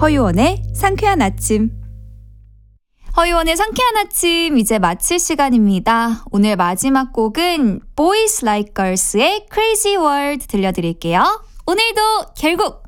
허유원의 상쾌한 아침. 허유원의 상쾌한 아침 이제 마칠 시간입니다. 오늘 마지막 곡은 Boys Like Girls의 Crazy World 들려드릴게요. 오늘도 결국